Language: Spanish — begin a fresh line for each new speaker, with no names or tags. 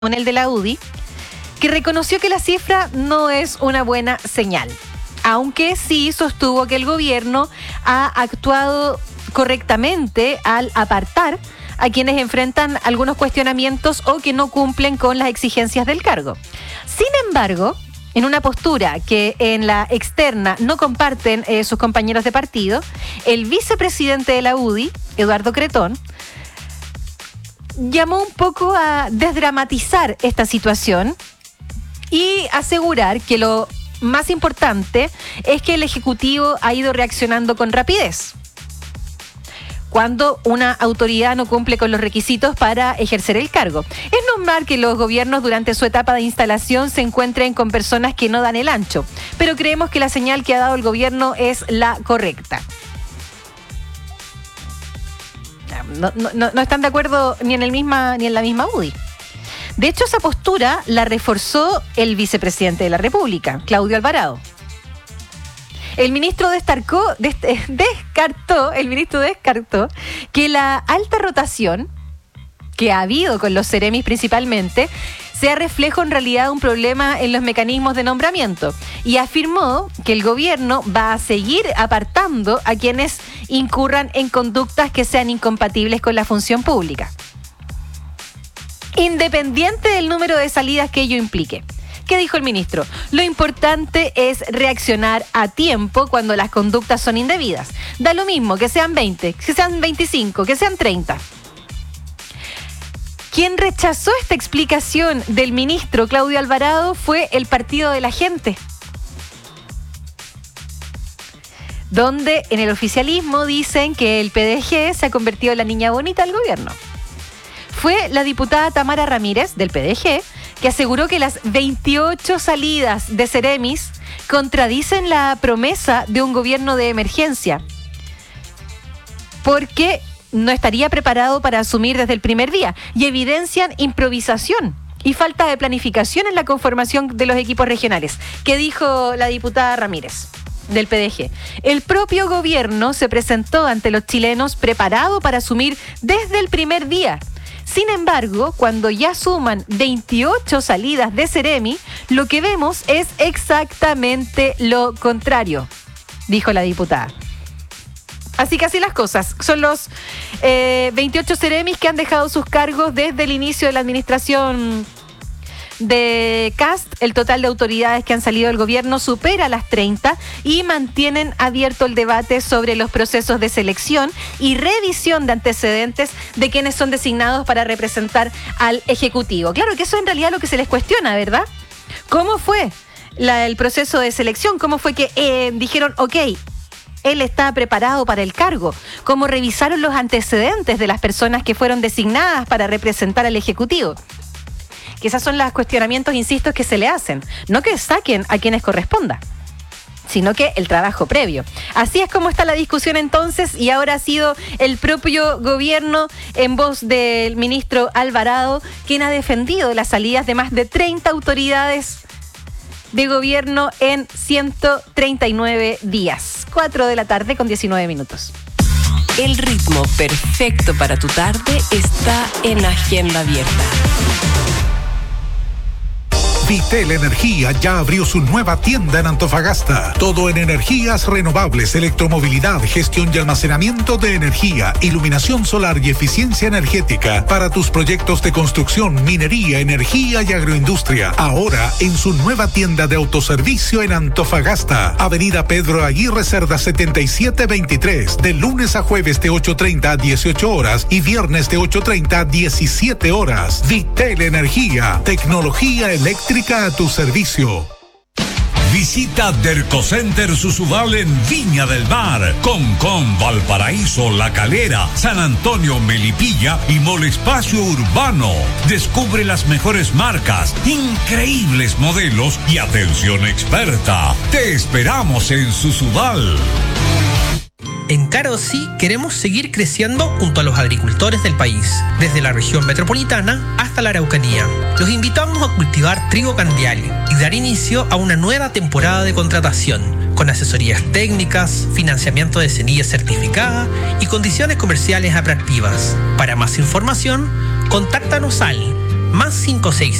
el de la UDI, que reconoció que la cifra no es una buena señal, aunque sí sostuvo que el gobierno ha actuado correctamente al apartar a quienes enfrentan algunos cuestionamientos o que no cumplen con las exigencias del cargo. Sin embargo, en una postura que en la externa no comparten sus compañeros de partido, el vicepresidente de la UDI, Eduardo Cretón, llamó un poco a desdramatizar esta situación y asegurar que lo más importante es que el Ejecutivo ha ido reaccionando con rapidez cuando una autoridad no cumple con los requisitos para ejercer el cargo. Es normal que los gobiernos durante su etapa de instalación se encuentren con personas que no dan el ancho, pero creemos que la señal que ha dado el gobierno es la correcta. No están de acuerdo ni en la misma UDI. De hecho, esa postura la reforzó el vicepresidente de la República, Claudio Alvarado. El ministro descartó que la alta rotación que ha habido con los Ceremis principalmente sea reflejo en realidad de un problema en los mecanismos de nombramiento, y afirmó que el gobierno va a seguir apartando a quienes incurran en conductas que sean incompatibles con la función pública, independiente del número de salidas que ello implique. ¿Qué dijo el ministro? Lo importante es reaccionar a tiempo cuando las conductas son indebidas. Da lo mismo que sean 20, que sean 25, que sean 30. Quien rechazó esta explicación del ministro Claudio Alvarado fue el Partido de la Gente, donde en el oficialismo dicen que el PDG se ha convertido en la niña bonita del gobierno. Fue la diputada Tamara Ramírez, del PDG, que aseguró que las 28 salidas de Ceremis contradicen la promesa de un gobierno de emergencia, porque no estaría preparado para asumir desde el primer día, y evidencian improvisación y falta de planificación en la conformación de los equipos regionales. ¿Qué dijo la diputada Ramírez del PDG? El propio gobierno se presentó ante los chilenos preparado para asumir desde el primer día. Sin embargo, cuando ya suman 28 salidas de Ceremi, lo que vemos es exactamente lo contrario, dijo la diputada. Así que así las cosas. Son los 28 Ceremis que han dejado sus cargos desde el inicio de la administración de Kast. El total de autoridades que han salido del gobierno supera las 30 y mantienen abierto el debate sobre los procesos de selección y revisión de antecedentes de quienes son designados para representar al Ejecutivo. Claro que eso en realidad es lo que se les cuestiona, ¿verdad? ¿Cómo fue el proceso de selección? ¿Cómo fue que dijeron, ok, él está preparado para el cargo? ¿Cómo revisaron los antecedentes de las personas que fueron designadas para representar al Ejecutivo? Que esos son los cuestionamientos, insisto, que se le hacen. No que saquen a quienes corresponda, sino que el trabajo previo. Así es como está la discusión entonces, y ahora ha sido el propio gobierno, en voz del ministro Alvarado, quien ha defendido las salidas de más de 30 autoridades de gobierno en 139 días. 4:00 con 19 minutos.
El ritmo perfecto para tu tarde está en Agenda Abierta.
Vitel Energía ya abrió su nueva tienda en Antofagasta. Todo en energías renovables, electromovilidad, gestión y almacenamiento de energía, iluminación solar y eficiencia energética para tus proyectos de construcción, minería, energía y agroindustria. Ahora en su nueva tienda de autoservicio en Antofagasta. Avenida Pedro Aguirre Cerda 7723. De lunes a jueves de 8:30 a 18 horas y viernes de 8:30 a 17 horas. Vitel Energía. Tecnología eléctrica a tu servicio.
Visita Dercocenter Susubal en Viña del Mar, Concón, Valparaíso, La Calera, San Antonio, Melipilla y Mall Espacio Urbano. Descubre las mejores marcas, increíbles modelos y atención experta. Te esperamos en Susubal.
En Carosí queremos seguir creciendo junto a los agricultores del país, desde la región metropolitana hasta la Araucanía. Los invitamos a cultivar trigo candial y dar inicio a una nueva temporada de contratación, con asesorías técnicas, financiamiento de semillas certificadas y condiciones comerciales atractivas. Para más información, contáctanos al +56